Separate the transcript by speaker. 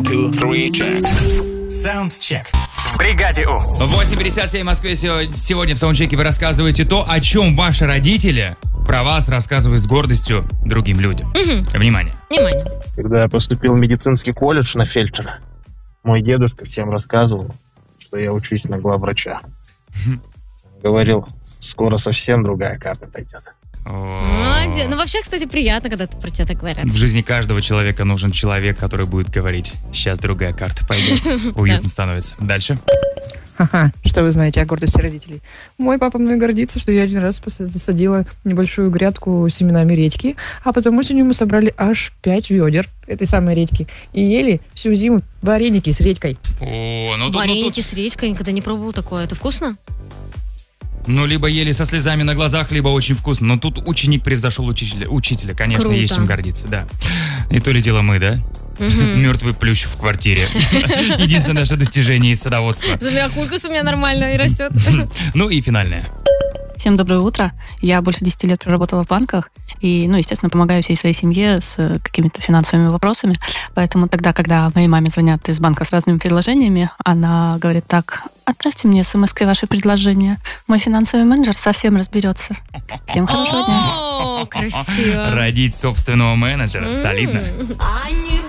Speaker 1: 2, 3, check.
Speaker 2: Саундчек. В бригаде У.
Speaker 3: 8:57 в Москве. Сегодня в саундчеке вы рассказываете то, о чем ваши родители про вас рассказывают с гордостью другим людям. Внимание.
Speaker 4: Когда я поступил в медицинский колледж на фельдшера, мой дедушка всем рассказывал, что я учусь на главврача. Говорил, скоро совсем другая карта пойдет.
Speaker 5: Молодец. Ну, вообще, кстати, приятно, когда про тебя так говорят.
Speaker 3: В жизни каждого человека нужен человек, который будет говорить: сейчас другая карта пойдет. Уютно становится. Дальше.
Speaker 6: Ага, что вы знаете о гордости родителей? Мой папа мной гордится, что я один раз засадила небольшую грядку семенами редьки, а потом осенью мы собрали аж 5 ведер этой самой редьки и ели всю зиму вареники с редькой.
Speaker 5: Вареники с редькой, я никогда не пробовал такое. Это вкусно?
Speaker 3: Ну, либо ели со слезами на глазах, либо очень вкусно. Но тут ученик превзошел учителя. Конечно,
Speaker 5: Круто.
Speaker 3: есть чем гордиться, да. И то ли дело мы, да? Мертвый плющ в квартире. Единственное наше достижение из садоводства.
Speaker 5: Зумиакулькус у меня нормально и растет.
Speaker 3: Ну и финальное.
Speaker 7: Всем доброе утро. Я больше 10 лет проработала в банках и, естественно, помогаю всей своей семье с какими-то финансовыми вопросами. Поэтому тогда, когда моей маме звонят из банка с разными предложениями, она говорит так: отправьте мне смс-кой ваше предложение. Мой финансовый менеджер совсем разберется. Всем хорошего дня.
Speaker 5: О, красиво.
Speaker 3: Родить собственного менеджера. Солидно.